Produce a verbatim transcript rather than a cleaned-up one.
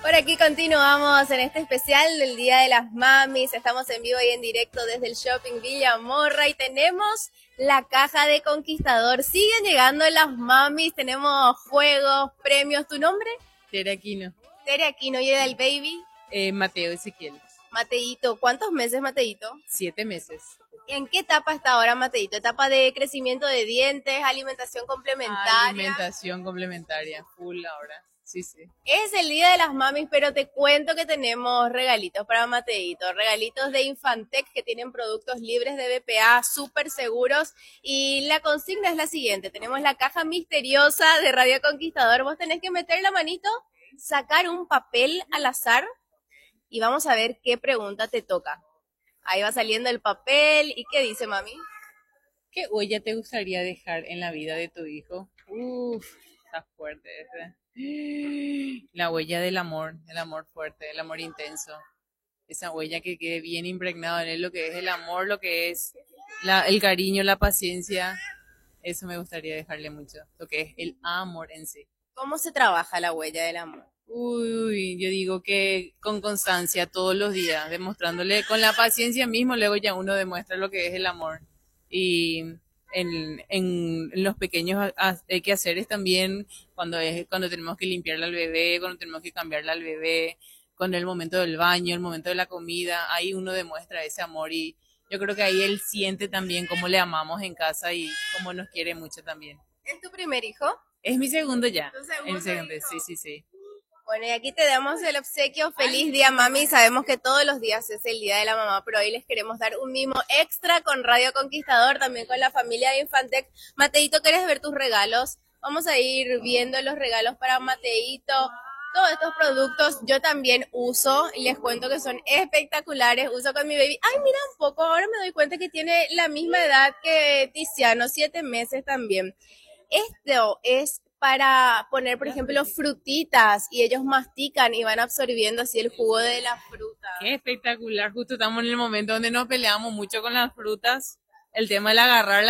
Por aquí continuamos en este especial del Día de las Mamis. Estamos en vivo y en directo desde el Shopping Villa Morra y tenemos la caja de Conquistador. Siguen llegando las mamis, tenemos juegos, premios. ¿Tu nombre? Tere Aquino. Tere Aquino. ¿Y el baby? Eh, Mateo Ezequiel. Mateito. ¿Cuántos meses, Mateito? Siete meses. ¿En qué etapa está ahora, Mateito? ¿Etapa de crecimiento de dientes, alimentación complementaria? Alimentación complementaria, full ahora. Sí, sí. Es el Día de las Mamis, pero te cuento que tenemos regalitos para Mateito, regalitos de Infantec que tienen productos libres de B P A, súper seguros, y la consigna es la siguiente: tenemos la caja misteriosa de Radio Conquistador. Vos tenés que meter la manito, sacar un papel al azar y vamos a ver qué pregunta te toca. Ahí va saliendo el papel. ¿Y qué dice, mami? ¿Qué huella te gustaría dejar en la vida de tu hijo? Uf, está fuerte ese. La huella del amor, el amor fuerte, el amor intenso. Esa huella que quede bien impregnado en él, lo que es el amor, lo que es la, el cariño, la paciencia. Eso me gustaría dejarle mucho, lo que es el amor en sí. ¿Cómo se trabaja la huella del amor? Uy, uy, yo digo que con constancia todos los días, demostrándole con la paciencia mismo, luego ya uno demuestra lo que es el amor. Y en, en, en los pequeños quehaceres también, cuando es cuando tenemos que limpiarle al bebé, cuando tenemos que cambiarle al bebé, con el momento del baño, el momento de la comida, ahí uno demuestra ese amor y yo creo que ahí él siente también cómo le amamos en casa y cómo nos quiere mucho también. ¿Es tu primer hijo? Es mi segundo ya. ¿Tu segundo El segundo, hijo? sí, sí, sí. Bueno, y aquí te damos el obsequio. Feliz día, mami. Sabemos que todos los días es el día de la mamá, pero hoy les queremos dar un mimo extra con Radio Conquistador, también con la familia de Infantec. Mateito, ¿quieres ver tus regalos? Vamos a ir viendo los regalos para Mateito. Todos estos productos yo también uso y les cuento que son espectaculares. Uso con mi baby. Ay, mira un poco, ahora me doy cuenta que tiene la misma edad que Tiziano, siete meses también. Esto es para poner, por ejemplo, frutitas y ellos mastican y van absorbiendo así el jugo de la fruta. Qué espectacular, justo estamos en el momento donde nos peleamos mucho con las frutas, el tema del agarrar